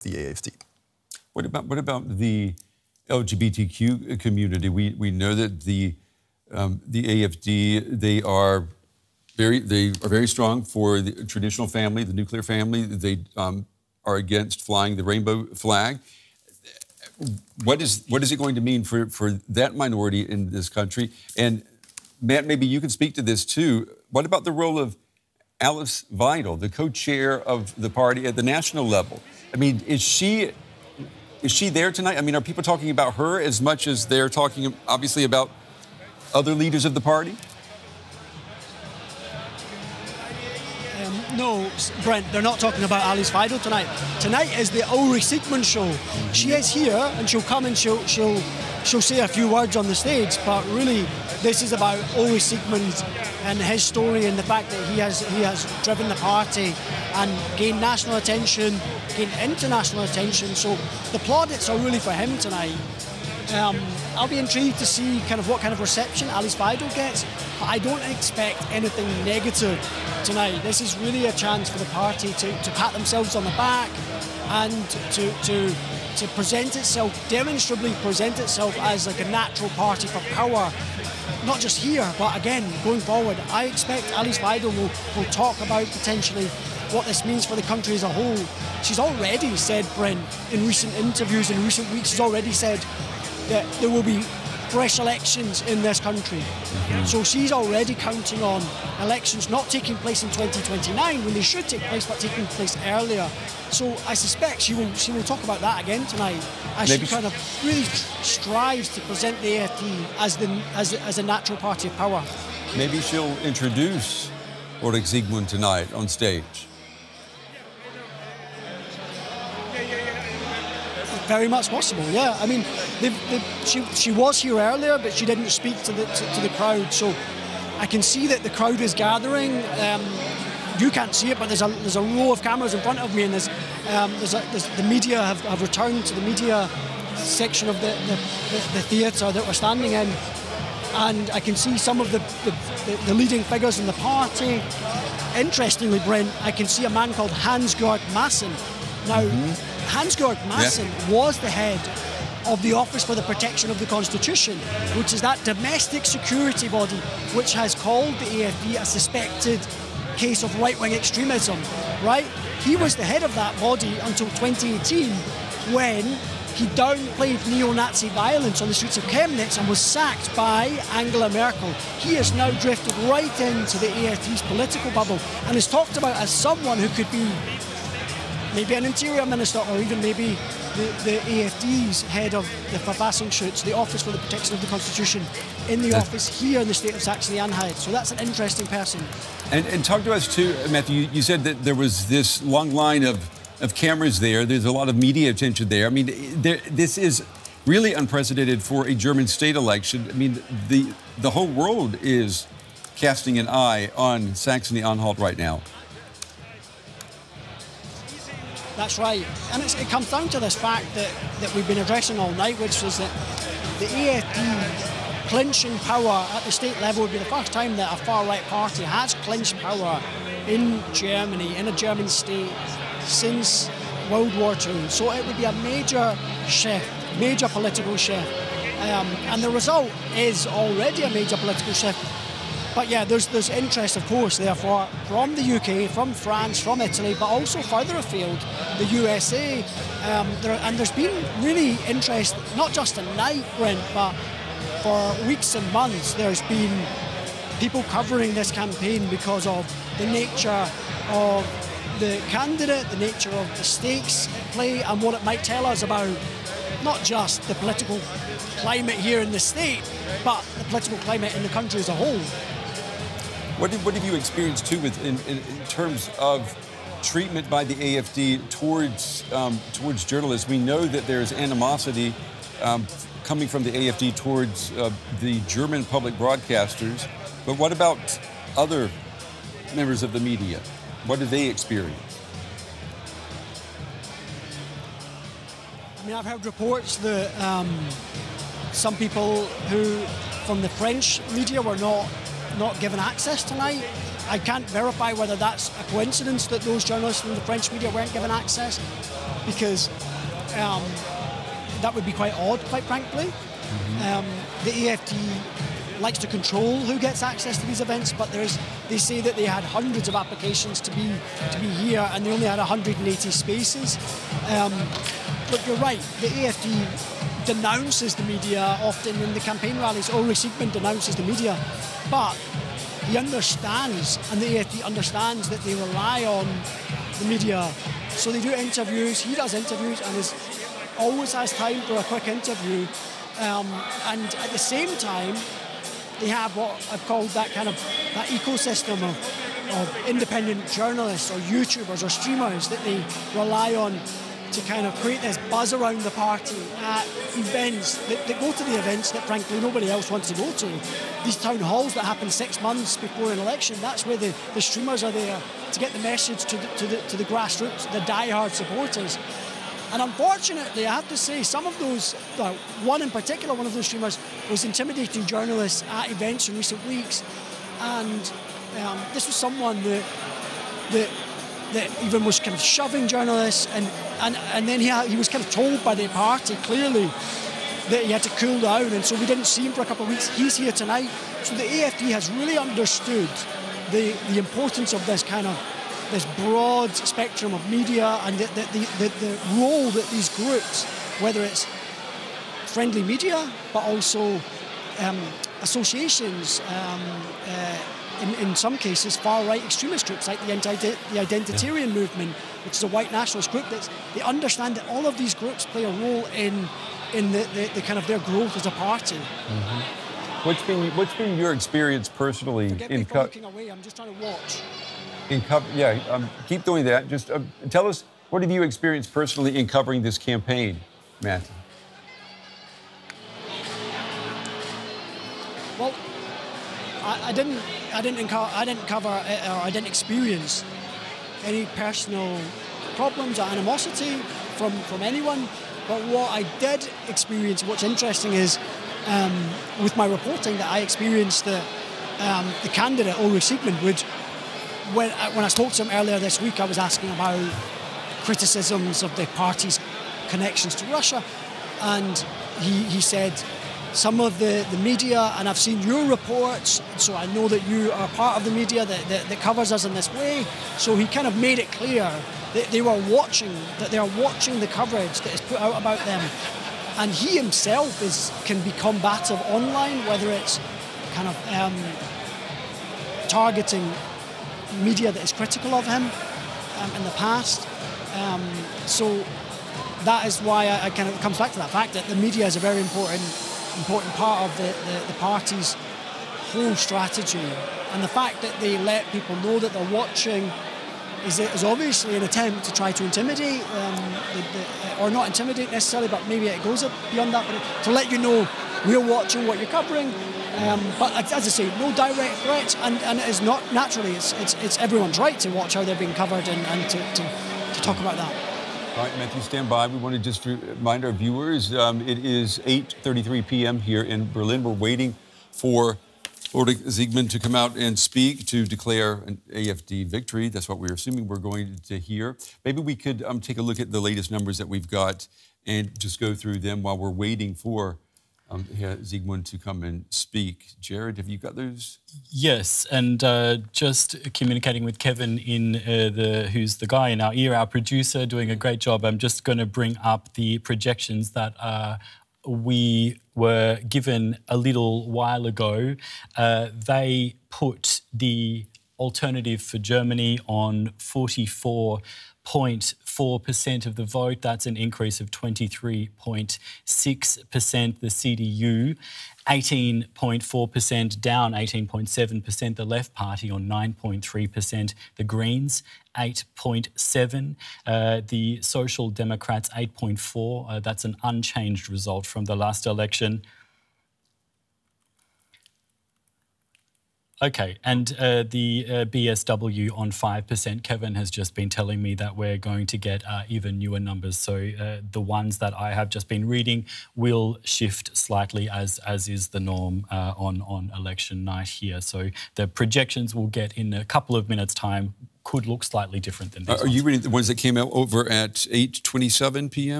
the AFD. What about the LGBTQ community? We know that the AFD, they are very strong for the traditional family, the nuclear family. They are against flying the rainbow flag. What is it going to mean for that minority in this country? And Matt, maybe you can speak to this too. What about the role of Alice Weidel, the co-chair of the party at the national level? I mean, is she there tonight? I mean, are people talking about her as much as they're talking, obviously, about other leaders of the party? No, Brent, they're not talking about Alice Weidel tonight. Tonight is the Ulrich Siegmund show. She is here, and she'll come and she'll say a few words on the stage, but really this is about Ulrich Siegmund and his story and the fact that he has driven the party and gained national attention, gained international attention. So the plaudits are really for him tonight. I'll be intrigued to see what kind of reception Alice Weidel gets, but I don't expect anything negative tonight. This is really a chance for the party to pat themselves on the back and to present itself, demonstrably present itself as like a natural party for power, not just here, but again, going forward. I expect Alice Weidel will talk about potentially what this means for the country as a whole. She's already said, Brent, in recent interviews, in recent weeks, she's already said that there will be fresh elections in this country. Mm-hmm. So she's already counting on elections not taking place in 2029 when they should take place, but taking place earlier. So I suspect she will talk about that again tonight, as she kind of really strives to present the AFD as a natural party of power. Maybe she'll introduce Ulrich Siegmund tonight on stage. Very much possible, yeah. I mean, she was here earlier, but she didn't speak to the crowd. So I can see that the crowd is gathering. You can't see it, but there's a row of cameras in front of me, and the media have returned to the media section of the theatre that we're standing in, and I can see some of the leading figures in the party. Interestingly, Brent, I can see a man called Hans-Georg Maassen. Now, Hans-Georg Maassen was the head of the Office for the Protection of the Constitution, which is that domestic security body which has called the AFD a suspected case of right-wing extremism, right? He was the head of that body until 2018 when he downplayed neo-Nazi violence on the streets of Chemnitz and was sacked by Angela Merkel. He has now drifted right into the AFD's political bubble and is talked about as someone who could be maybe an interior minister, or even maybe the AFD's head of the Verfassungsschutz, the Office for the Protection of the Constitution, in the office here in the state of Saxony-Anhalt. So that's an interesting person. And talk to us too, Matthew. You said that there was this long line of cameras there. There's a lot of media attention there. I mean, this is really unprecedented for a German state election. I mean, the whole world is casting an eye on Saxony-Anhalt right now. That's right. And it comes down to this fact that we've been addressing all night, which is that the AFD clinching power at the state level would be the first time that a far-right party has clinched power in Germany, in a German state, since World War II. So it would be a major shift, major political shift. And the result is already a major political shift. But yeah, there's interest, of course, therefore, from the UK, from France, from Italy, but also further afield, the USA. And there's been really interest, not just tonight, Brent, but for weeks and months. There's been people covering this campaign because of the nature of the candidate, the nature of the stakes at play, and what it might tell us about not just the political climate here in the state, but the political climate in the country as a whole. What have you experienced too in terms of treatment by the AFD towards journalists? We know that there's animosity coming from the AFD towards the German public broadcasters, but what about other members of the media? What do they experience? I mean, I've heard reports that some people who from the French media were not given access tonight. I can't verify whether that's a coincidence that those journalists from the French media weren't given access, because that would be quite odd, quite frankly. The AFD likes to control who gets access to these events, but they say that they had hundreds of applications to be here, and they only had 180 spaces. Look, you're right. The AFD denounces the media often in the campaign rallies. Ulrich Siegmund denounces the media, but he understands, and the AFD understands, that they rely on the media. So they do interviews. He does interviews, and always has time for a quick interview. And at the same time, they have what I've called that ecosystem of independent journalists or YouTubers or streamers that they rely on to kind of create this buzz around the party at events that go to the events that frankly nobody else wants to go to. These town halls that happen 6 months before an election, that's where the streamers are there to get the message to the grassroots, the die-hard supporters. And unfortunately, I have to say, some of those, one in particular, one of those streamers was intimidating journalists at events in recent weeks. And this was someone that even was kind of shoving journalists, and then he was kind of told by the party clearly that he had to cool down, and so we didn't see him for a couple of weeks. He's here tonight. So the AFD has really understood the importance of this this broad spectrum of media, and the role that these groups, whether it's friendly media, but also associations, in some cases far-right extremist groups like the Identitarian movement, which is a white nationalist group, they understand that all of these groups play a role in the kind of their growth as a party. What's been your experience personally in looking away? I'm just trying to watch. Keep doing that. Just tell us, what have you experienced personally in covering this campaign, Matt? Well, I didn't experience any personal problems or animosity from anyone. But what I did experience, what's interesting is, with my reporting, that I experienced the candidate Ulrich Siegmund would. When I spoke to him earlier this week, I was asking about criticisms of the party's connections to Russia, and he said some of the media, and I've seen your reports, so I know that you are part of the media that covers us in this way. So he kind of made it clear that they are watching the coverage that is put out about them, and he himself can be combative online, whether it's kind of targeting media that is critical of him in the past. So that is why I kind of, it comes back to that fact that the media is a very important part of the party's whole strategy. And the fact that they let people know that they're watching is obviously an attempt to try to intimidate, or not intimidate necessarily, but maybe it goes beyond that, but to let you know we're watching what you're covering. But as I say, no direct threats, and it is not, naturally, it's everyone's right to watch how they're being covered and to talk about that. All right, Matthew, stand by. We want to just remind our viewers, it is 8:33 p.m. here in Berlin. We're waiting for Ulrich Siegmund to come out and speak to declare an AFD victory. That's what we're assuming we're going to hear. Maybe we could take a look at the latest numbers that we've got and just go through them while we're waiting for Siegmund to come and speak. Jared, have you got those? Yes, and just communicating with Kevin who's the guy in our ear, our producer, doing a great job. I'm just going to bring up the projections that we were given a little while ago. They put the alternative for Germany on 44.4% of the vote. That's an increase of 23.6%. The CDU, 18.4%, down 18.7%. The Left Party on 9.3%. The Greens, 8.7%. The Social Democrats, 8.4%. That's an unchanged result from the last election. Okay, and the BSW on 5%. Kevin has just been telling me that we're going to get even newer numbers. So the ones that I have just been reading will shift slightly, as is the norm on election night here. So the projections we'll get in a couple of minutes' time could look slightly different than these Are you reading the ones that came out over at 8:27 p.m.?